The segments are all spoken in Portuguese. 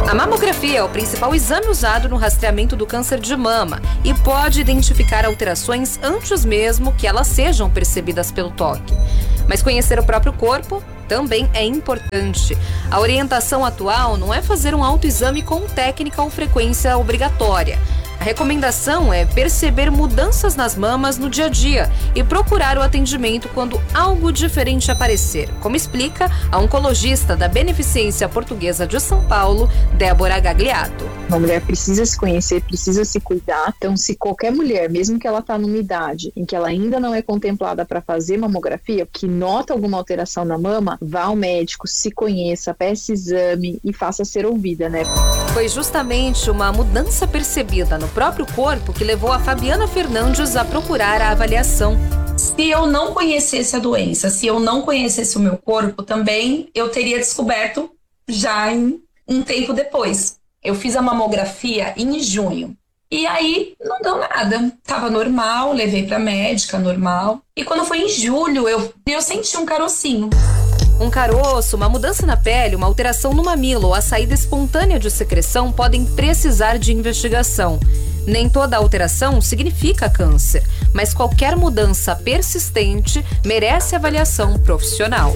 A mamografia é o principal exame usado no rastreamento do câncer de mama e pode identificar alterações antes mesmo que elas sejam percebidas pelo toque. Mas conhecer o próprio corpo também é importante. A orientação atual não é fazer um autoexame com técnica ou frequência obrigatória. A recomendação é perceber mudanças nas mamas no dia a dia e procurar o atendimento quando algo diferente aparecer, como explica a oncologista da Beneficência Portuguesa de São Paulo, Débora Gagliato. Uma mulher precisa se conhecer, precisa se cuidar. Então, se qualquer mulher, mesmo que ela está numa idade em que ela ainda não é contemplada para fazer mamografia, que nota alguma alteração na mama, vá ao médico, se conheça, peça exame e faça ser ouvida, né? Foi justamente uma mudança percebida no próprio corpo que levou a Fabiana Fernandes a procurar a avaliação. Se eu não conhecesse a doença, se eu não conhecesse o meu corpo, também eu teria descoberto já em um tempo depois. Eu fiz a mamografia em junho. E aí não deu nada. Tava normal, levei pra médica, normal. E quando foi em julho, eu senti um carocinho. Um caroço, uma mudança na pele, uma alteração no mamilo ou a saída espontânea de secreção podem precisar de investigação. Nem toda alteração significa câncer, mas qualquer mudança persistente merece avaliação profissional.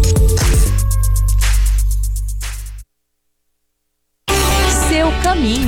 Seu caminho.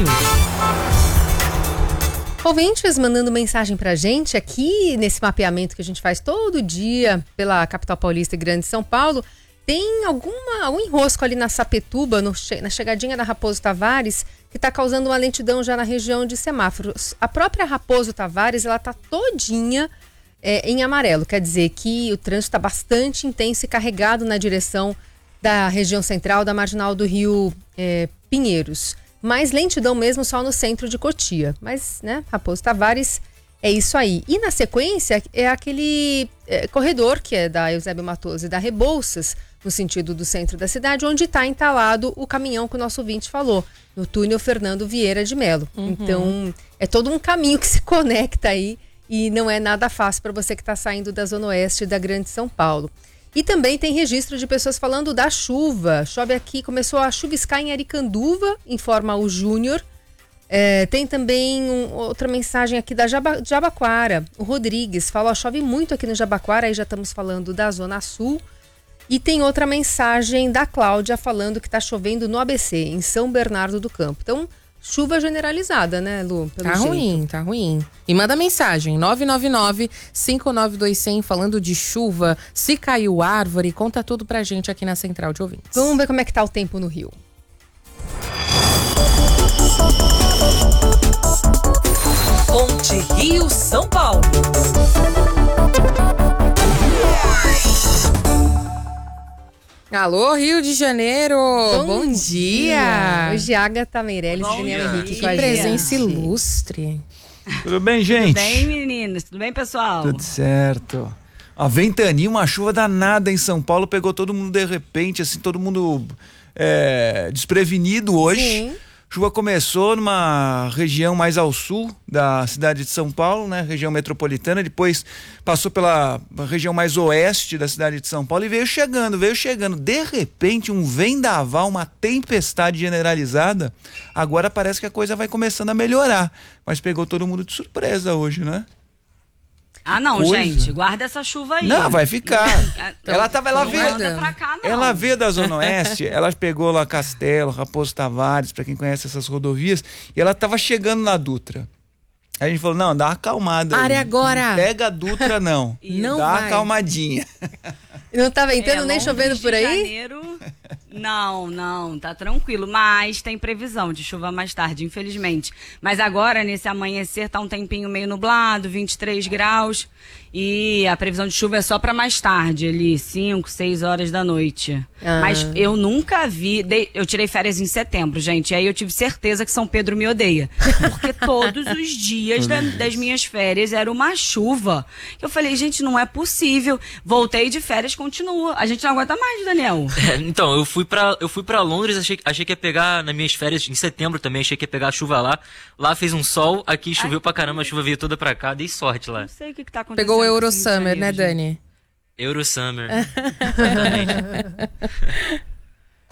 Ouvintes mandando mensagem pra gente aqui nesse mapeamento que a gente faz todo dia pela capital paulista e Grande São Paulo. Tem algum enrosco ali na Sapituba, na chegadinha da Raposo Tavares, que está causando uma lentidão já na região de semáforos. A própria Raposo Tavares, ela está todinha em amarelo. Quer dizer que o trânsito está bastante intenso e carregado na direção da região central, da Marginal do Rio Pinheiros. Mais lentidão mesmo só no centro de Cotia. Mas, né, Raposo Tavares, é isso aí. E na sequência é aquele corredor que é da Eusébio Matoso e da Rebouças, no sentido do centro da cidade, onde está entalado o caminhão que o nosso ouvinte falou, no túnel Fernando Vieira de Melo. Então, é todo um caminho que se conecta aí e não é nada fácil para você que está saindo da Zona Oeste da Grande São Paulo. E também tem registro de pessoas falando da chuva. Chove aqui, começou a chuviscar em Aricanduva, informa o Júnior. Tem também outra mensagem aqui da Jabaquara. O Rodrigues fala, chove muito aqui no Jabaquara, aí já estamos falando da Zona Sul. E tem outra mensagem da Cláudia falando que está chovendo no ABC, em São Bernardo do Campo. Então, chuva generalizada, né, Lu? Tá ruim. E manda mensagem, 999-592-100, falando de chuva, se caiu árvore, conta tudo pra gente aqui na Central de Ouvintes. Vamos ver como é que tá o tempo no Rio. Ponte Rio São Paulo. Alô, Rio de Janeiro! Bom dia! Hoje Agatha Meirelles e Daniel Henrique com a gente. Presença ilustre. Tudo bem, gente? Tudo bem, meninos? Tudo bem, pessoal? Tudo certo. A ventania, uma chuva danada em São Paulo, pegou todo mundo de repente, assim, todo mundo desprevenido hoje. Sim. Chuva começou numa região mais ao sul da cidade de São Paulo, né? Região metropolitana, depois passou pela região mais oeste da cidade de São Paulo e veio chegando. De repente, um vendaval, uma tempestade generalizada. Agora parece que a coisa vai começando a melhorar, mas pegou todo mundo de surpresa hoje, né? Ah, não, gente, guarda essa chuva aí. Não, vai ficar. Ela veio veio da Zona Oeste, ela pegou lá Castelo, Raposo Tavares, pra quem conhece essas rodovias, e ela tava chegando na Dutra. Aí a gente falou, não, dá uma acalmada. Pare agora. Não pega a Dutra, não. Não dá vai. uma acalmadinha. Não tá ventando nem chovendo por aí? Janeiro, não, tá tranquilo. Mas tem previsão de chuva mais tarde, infelizmente. Mas agora, nesse amanhecer, tá um tempinho meio nublado, 23 graus. E a previsão de chuva é só para mais tarde, ali, 5, 6 horas da noite. Mas eu nunca vi... Eu tirei férias em setembro, gente. E aí eu tive certeza que São Pedro me odeia. Porque todos os dias das minhas férias era uma chuva. Eu falei, gente, não é possível. Voltei de férias, continua. A gente não aguenta mais, Daniel. Então, eu fui pra Londres, achei que ia pegar, nas minhas férias, em setembro também, achei que ia pegar a chuva lá. Lá fez um sol, aqui choveu pra caramba, a chuva veio toda pra cá, dei sorte lá. Não sei o que tá acontecendo. Pegou o Eurosummer, né, Dani? Eurosummer.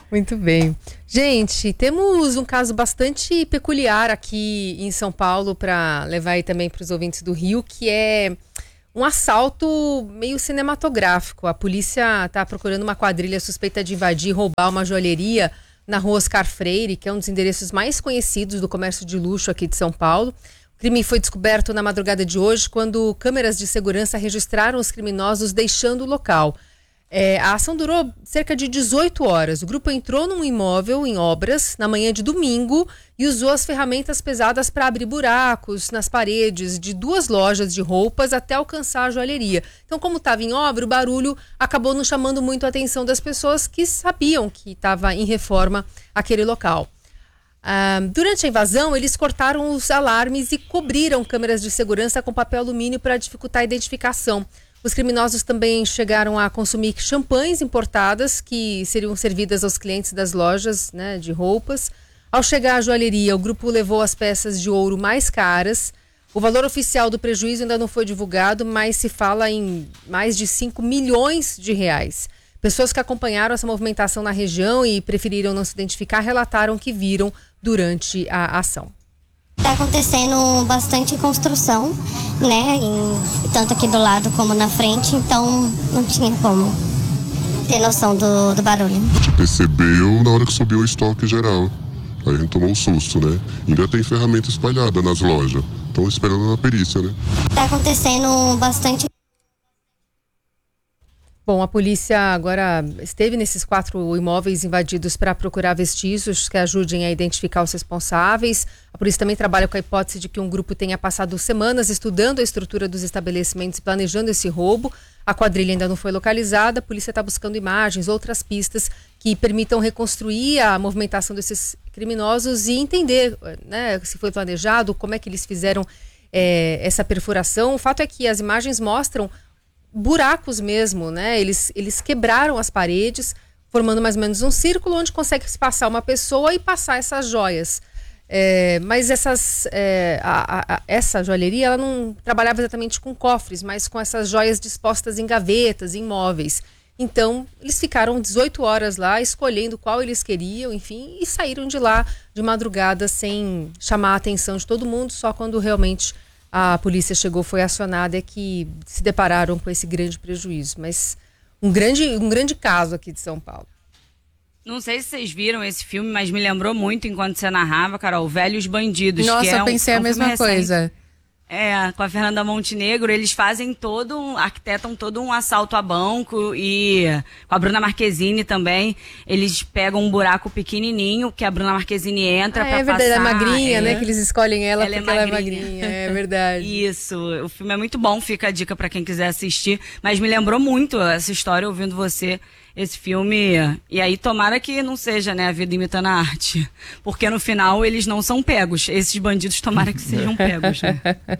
Muito bem. Gente, temos um caso bastante peculiar aqui em São Paulo para levar aí também para os ouvintes do Rio, que é um assalto meio cinematográfico. A polícia está procurando uma quadrilha suspeita de invadir e roubar uma joalheria na rua Oscar Freire, que é um dos endereços mais conhecidos do comércio de luxo aqui de São Paulo. O crime foi descoberto na madrugada de hoje, quando câmeras de segurança registraram os criminosos deixando o local. A ação durou cerca de 18 horas. O grupo entrou num imóvel em obras na manhã de domingo e usou as ferramentas pesadas para abrir buracos nas paredes de 2 lojas de roupas até alcançar a joalheria. Então, como estava em obra, o barulho acabou não chamando muito a atenção das pessoas que sabiam que estava em reforma aquele local. Durante a invasão, eles cortaram os alarmes e cobriram câmeras de segurança com papel alumínio para dificultar a identificação. Os criminosos também chegaram a consumir champanhes importadas que seriam servidas aos clientes das lojas, né, de roupas. Ao chegar à joalheria, o grupo levou as peças de ouro mais caras. O valor oficial do prejuízo ainda não foi divulgado, mas se fala em mais de 5 milhões de reais. Pessoas que acompanharam essa movimentação na região e preferiram não se identificar relataram que viram durante a ação. Está acontecendo bastante construção, né? Tanto aqui do lado como na frente, então não tinha como ter noção do barulho. A gente percebeu na hora que subiu o estoque geral. Aí a gente tomou um susto, né? Ainda tem ferramenta espalhada nas lojas. Estão esperando a perícia, né? Está acontecendo bastante. Bom, a polícia agora esteve nesses 4 imóveis invadidos para procurar vestígios que ajudem a identificar os responsáveis. A polícia também trabalha com a hipótese de que um grupo tenha passado semanas estudando a estrutura dos estabelecimentos e planejando esse roubo. A quadrilha ainda não foi localizada. A polícia está buscando imagens, outras pistas que permitam reconstruir a movimentação desses criminosos e entender, né, se foi planejado, como é que eles fizeram essa perfuração. O fato é que as imagens mostram buracos mesmo, né? Eles quebraram as paredes, formando mais ou menos um círculo onde consegue se passar uma pessoa e passar essas joias. Mas essa joalheria, ela não trabalhava exatamente com cofres, mas com essas joias dispostas em gavetas, em móveis. Então, eles ficaram 18 horas lá, escolhendo qual eles queriam, enfim, e saíram de lá de madrugada sem chamar a atenção de todo mundo, só quando realmente a polícia chegou, foi acionada, é que se depararam com esse grande prejuízo. Mas um grande caso aqui de São Paulo. Não sei se vocês viram esse filme, mas me lembrou muito enquanto você narrava, Carol, Velhos Bandidos. Nossa, que é eu pensei a mesma coisa. Com a Fernanda Montenegro, eles fazem arquitetam todo um assalto a banco, e com a Bruna Marquezine também, eles pegam um buraco pequenininho que a Bruna Marquezine entra pra verdade, passar. É magrinha, né, que eles escolhem ela porque ela é magrinha, é verdade. Isso, o filme é muito bom, fica a dica pra quem quiser assistir, mas me lembrou muito essa história ouvindo você, esse filme, e aí tomara que não seja, né, a vida imitando a arte, porque no final eles não são pegos, esses bandidos tomara que sejam pegos, né?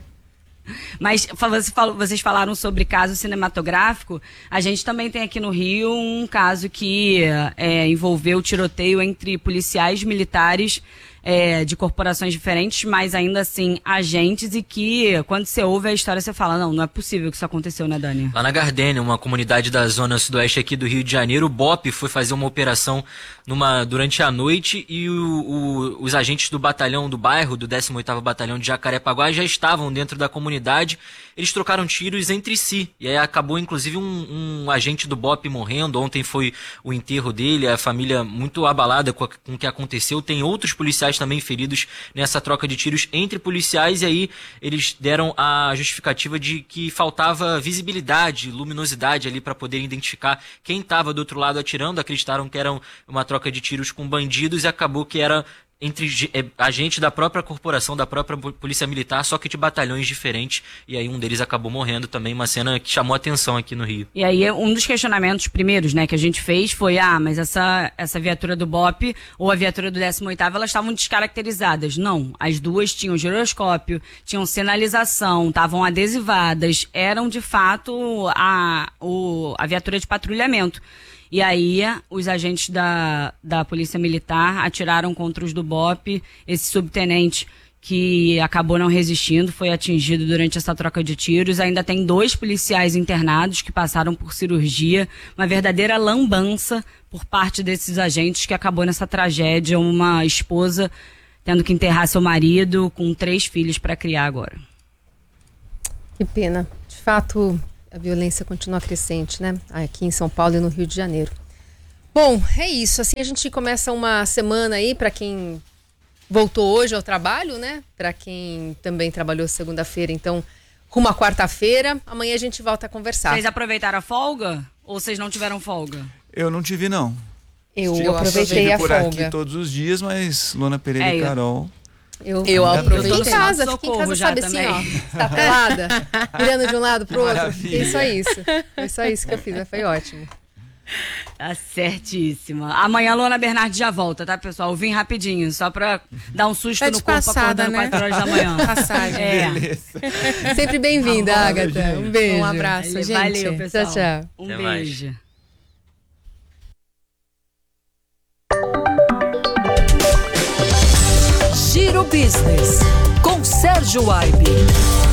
Mas vocês falaram sobre caso cinematográfico, a gente também tem aqui no Rio um caso que envolveu tiroteio entre policiais militares de corporações diferentes, mas ainda assim agentes, e que quando você ouve a história você fala, não é possível que isso aconteceu, né, Dani? Lá na Gardênia, uma comunidade da zona sudoeste aqui do Rio de Janeiro, o BOPE foi fazer uma operação durante a noite, e os agentes do batalhão do bairro, do 18º Batalhão de Jacarepaguá, já estavam dentro da comunidade. Eles trocaram tiros entre si, e aí acabou inclusive um agente do BOPE morrendo. Ontem foi o enterro dele, a família muito abalada com o que aconteceu. Tem outros policiais também feridos nessa troca de tiros entre policiais, e aí eles deram a justificativa de que faltava visibilidade, luminosidade ali para poder identificar quem estava do outro lado atirando. Acreditaram que era uma troca de tiros com bandidos, e acabou que era entre agente da própria corporação, da própria polícia militar, só que de batalhões diferentes, e aí um deles acabou morrendo também, uma cena que chamou atenção aqui no Rio. E aí um dos questionamentos primeiros, né, que a gente fez foi, mas essa viatura do BOPE ou a viatura do 18º, elas estavam descaracterizadas. Não, as duas tinham giroscópio, tinham sinalização, estavam adesivadas, eram de fato a viatura de patrulhamento. E aí, os agentes da Polícia Militar atiraram contra os do BOPE. Esse subtenente, que acabou não resistindo, foi atingido durante essa troca de tiros. Ainda tem 2 policiais internados que passaram por cirurgia. Uma verdadeira lambança por parte desses agentes que acabou nessa tragédia. Uma esposa tendo que enterrar seu marido com 3 filhos para criar agora. Que pena. De fato, a violência continua crescente, né? Aqui em São Paulo e no Rio de Janeiro. Bom, é isso. Assim a gente começa uma semana aí, para quem voltou hoje ao trabalho, né? Para quem também trabalhou segunda-feira, então, rumo à quarta-feira. Amanhã a gente volta a conversar. Vocês aproveitaram a folga? Ou vocês não tiveram folga? Eu não tive, não. Eu aproveitei a por folga. aqui todos os dias, mas Luana Pereira e Carol... Eu aproveitei. Fiquei em casa, sabe também. assim, ó. Tá pelada, virando de um lado pro outro. Maravilha. Foi só isso. Foi só isso que eu fiz, mas foi ótimo. Tá certíssima. Amanhã a Luana Bernardi já volta, tá, pessoal? Eu vim rapidinho, só pra dar um susto no corpo acordando 4 horas da manhã. Passagem. Beleza. Sempre bem-vinda, Agatha. Um beijo. Um abraço, gente. Valeu, pessoal. Tchau, tchau. Um Até mais. beijo. Giro Business, com Sérgio Aibe.